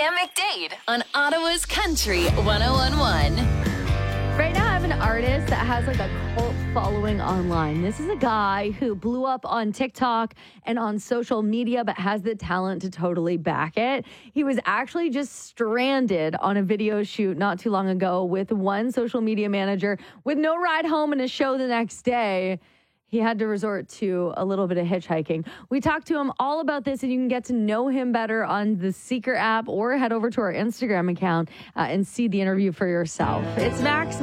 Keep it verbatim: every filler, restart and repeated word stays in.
and McDade on Ottawa's Country one oh one point one. Right now, I have an artist that has like a cult following online. This is a guy who blew up on TikTok and on social media, but has the talent to totally back it. He was actually just stranded on a video shoot not too long ago with one social media manager with no ride home and a show the next day. He had to resort to a little bit of hitchhiking. We talked to him all about this, and you can get to know him better on the Seeker app or head over to our Instagram account uh, and see the interview for yourself. It's Max